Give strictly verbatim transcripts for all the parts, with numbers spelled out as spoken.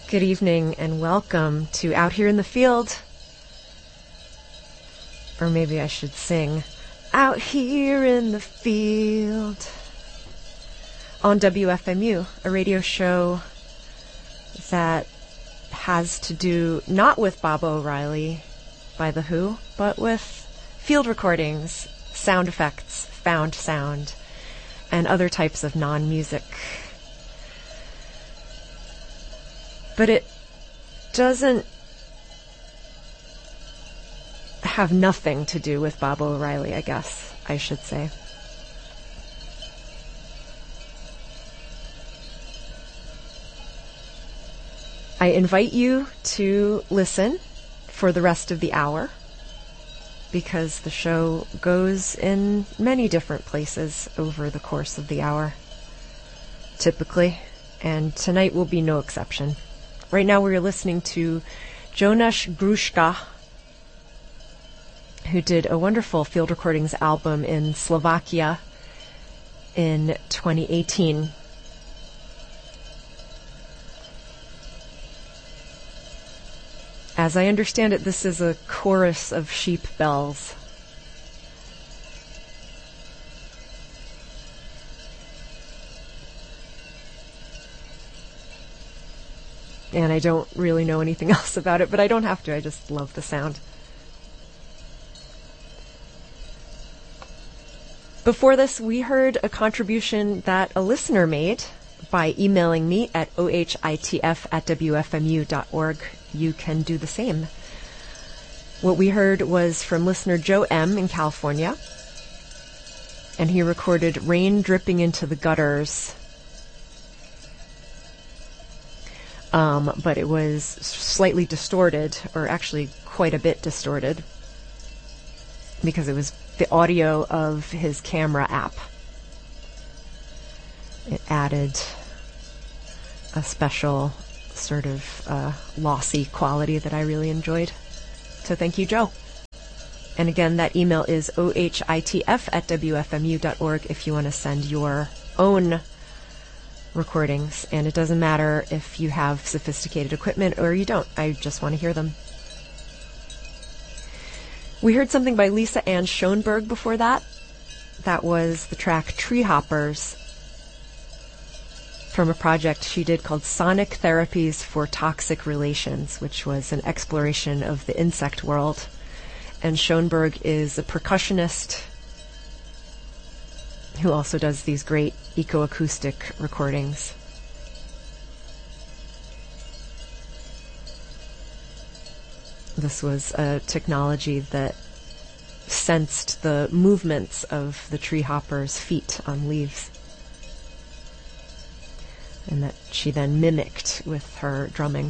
Good evening and welcome to Out Here in the Field. Or maybe I should sing, Out Here in the Field, on W F M U, a radio show that has to do not with Baba O'Riley by The Who, but with field recordings, sound effects, found sound, and other types of non-music. But it doesn't have nothing to do with Baba O'Riley, I guess I should say. I invite you to listen for the rest of the hour, because the show goes in many different places over the course of the hour, typically, and tonight will be no exception. Right now we're listening to Jonas Gruška, who did a wonderful field recordings album in Slovakia in twenty eighteen. As I understand it, this is a chorus of sheep bells. And I don't really know anything else about it, but I don't have to. I just love the sound. Before this, we heard a contribution that a listener made by emailing me at ohitf at w f m u dot org. You can do the same. What we heard was from listener Joe M. in California, and he recorded Rain Dripping into the Gutters. Um, but it was slightly distorted, or actually quite a bit distorted, because it was the audio of his camera app. It added a special sort of uh, lossy quality that I really enjoyed. So thank you, Joe. And again, that email is ohitf at w f m u dot org if you want to send your own recordings. And it doesn't matter if you have sophisticated equipment or you don't. I just want to hear them. We heard something by Lisa Ann Schoenberg before that. That was the track Tree Hoppers from a project she did called Sonic Therapies for Toxic Relations, which was an exploration of the insect world. And Schoenberg is a percussionist who also does these great ecoacoustic recordings. This was a technology that sensed the movements of the tree hopper's feet on leaves, and that she then mimicked with her drumming.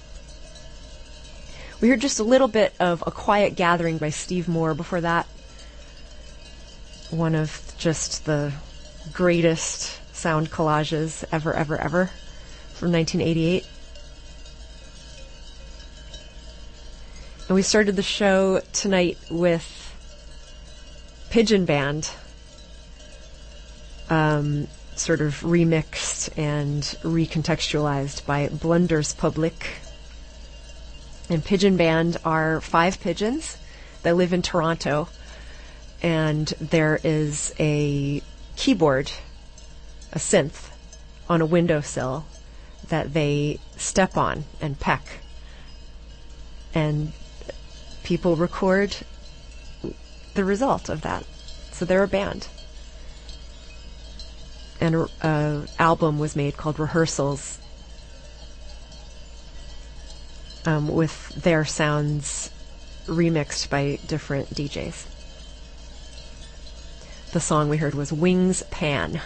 We heard just a little bit of A Quiet Gathering by Steve Moore before that. One of just the greatest sound collages ever, ever, ever, from nineteen eighty-eight. And we started the show tonight with Pigeon Band, um, sort of remixed and recontextualized by Blunders Public. And Pigeon Band are five pigeons that live in Toronto, and there is a keyboard, a synth, on a windowsill that they step on and peck. And people record the result of that. So they're a band. And an album was made called Rehearsals, um, with their sounds remixed by different D Js. The song we heard was Wings Pan.